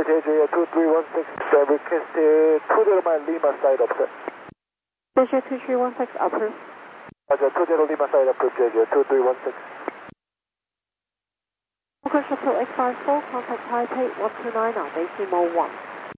JJ 2316, request 20 mile Lima side upset. JJ 2316 approved. Roger, 20 Lima side approved, JJ 2316. Fokker Shuttle X54, contact Taipei 129 now, decimal 1.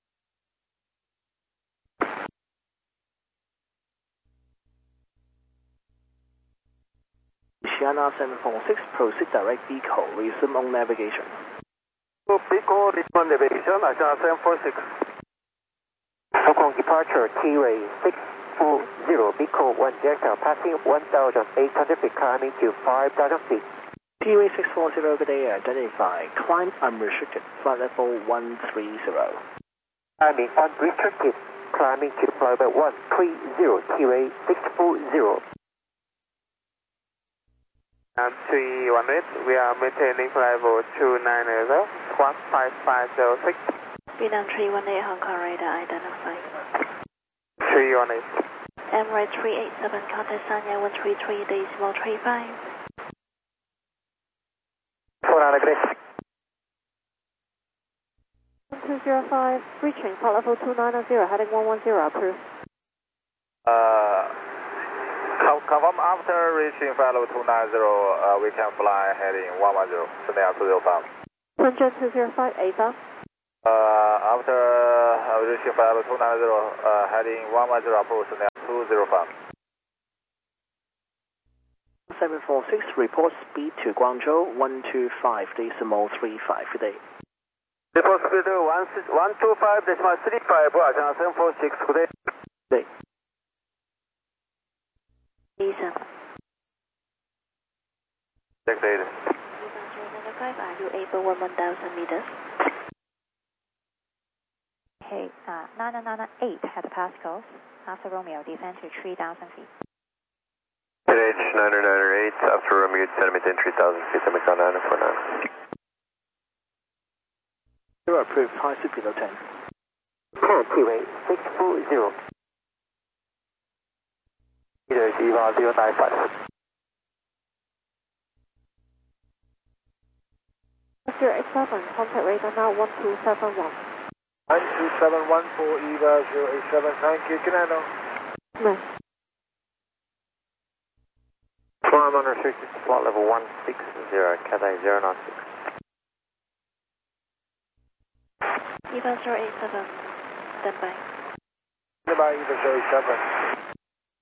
China 746, proceed direct Bico, resume on navigation. Bico, resume navigation, China 746. Hong Kong departure, T-Ray 640, Bico 1 Delta, passing 1,800 feet, climbing to 5,000 feet. T-Ray 640, good day, identify, climb unrestricted, flight level 130. Climbing unrestricted, climbing to flight level 130, T-Ray 640. 318, we are maintaining flight level 290, squawk 5506. Vietnam 318 Hong Kong radar identified. 318. Emirates 387, contact Sanya 133, decimal 35. 400 great. 1205, reaching flight level 290, heading 110, approved. Confirm after reaching flight level 290, we can fly heading 110, Chanel 205. Shenzhen 205, ASA. After reaching flight level 290, heading 110, approach Chanel 205. 746, report speed to Guangzhou 125 decimal 35 today. Report speed 125 decimal 35, China 746, good day. Today. Lisa. Check data. Are you able 1,000 meters? Okay, 998 had the Pascals, after Romeo, descend to 3,000 feet. H 998, after Romeo, descend maintain 3,000 feet, Omicron 949. Zero approved, high speed below 10. T-Ray 640. Either Diva 095. 087, contact radar now 1271. 92714 EVA 087, thank you, Canano. No. Climb unrestricted, flight level 160, Cathay 096. EVA 087, standby. Goodbye, EVA 087.